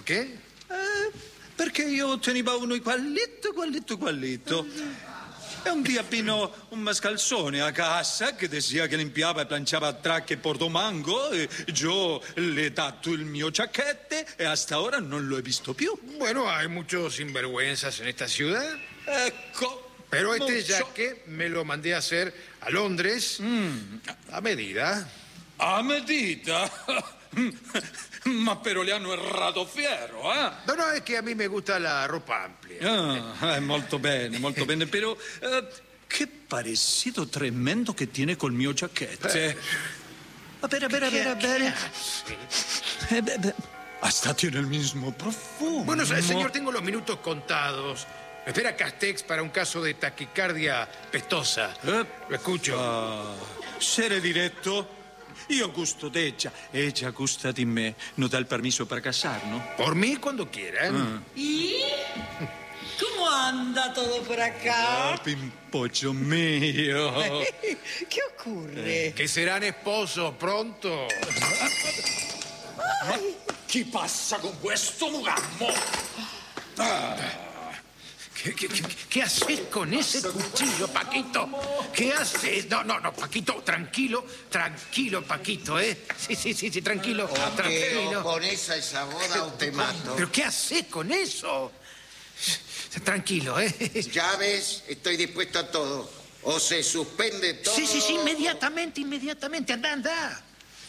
Perché? Perché io tenevo uno qualitto. E un día vino un mascalzone a casa que decía que limpiaba y planchaba traje por domingo. Y yo le he dado el mio chaquete y hasta ahora no lo he visto più. Bueno, hay muchos sinvergüenzas en esta ciudad. Ecco. Pero este jaque me lo mandé a hacer a Londres a medida. A medida? Ma però le hanno errato fiero, eh? No, es que a mí me gusta la ropa amplia. Molto bene, però che parecido tremendo che tiene col mio giacchette. A ver. Hasta tiene el mismo profumo. Bueno, señor, tengo los minutos contados. Me espera Castex para un caso de taquicardia pestosa. Lo escucho. Sere diretto. Io gusto d'ella, ella gusta di me. ¿No da el permiso para casarnos? Por mí, cuando quiera. ¿Y cómo anda todo por acá? Pimpollo mío. ¿Qué ocurre? Que serán esposos pronto. Chi passa con questo mugammo? ¿Qué haces con ese cuchillo, Paquito? ¿Qué haces? No, Paquito, tranquilo, Paquito, ¿eh? Sí, tranquilo, tranquilo. ¿Con esa boda o te mato? ¿Pero qué haces con eso? Tranquilo, ¿eh? Ya ves, estoy dispuesto a todo. O se suspende todo... Sí, inmediatamente, anda.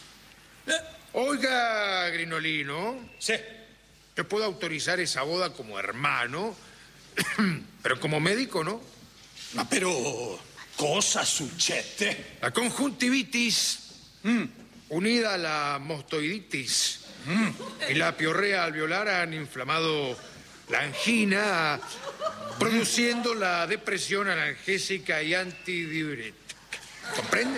Oiga, Grinolino. Sí. Yo puedo autorizar esa boda como hermano... Pero como médico, ¿no? Ma però cosa succede? La conjuntivitis unida a la mostoiditis y la piorrea alveolar han inflamado la angina, produciendo la depresión analgésica y antidiurética. ¿Comprende?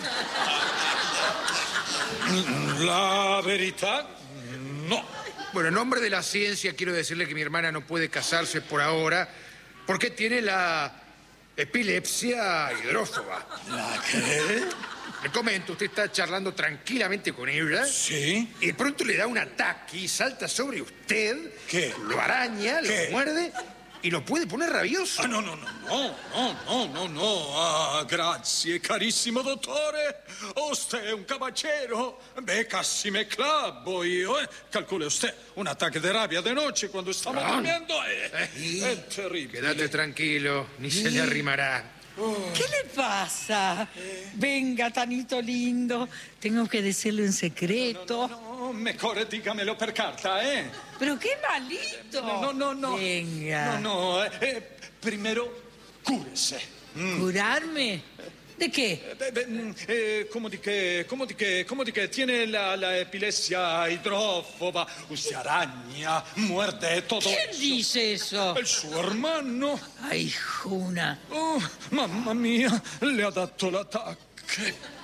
La verità, no. Bueno, en nombre de la ciencia quiero decirle que mi hermana no puede casarse por ahora porque tiene la epilepsia hidrófoba. ¿La qué? Le comento, usted está charlando tranquilamente con ella. Sí. Y de pronto le da un ataque y salta sobre usted. ¿Qué? Lo araña, ¿Qué? lo muerde y lo puede poner rabioso. No. Grazie, carissimo dottore. Usted è un caballero. Beh, casi me clavo io, eh. Calcule usted, un ataque de rabia de noche cuando estamos durmiendo es terrible. Quédate tranquilo, ni se le arrimará. ¿Qué le pasa? Venga, Tanito lindo. Tengo que decirle un secreto. No, mejor dígamelo per carta, ¿eh? Pero qué malito. No. Venga. No. Primero, cúrese. ¿Curarme? ¿De qué? Come di che tiene la epilepsia hidrófoba, se araña, muerde todo. ¿Quién eso. dice eso? El suo hermano. Ay, Juna. Oh, mamma mia, le ha dato l'attacco.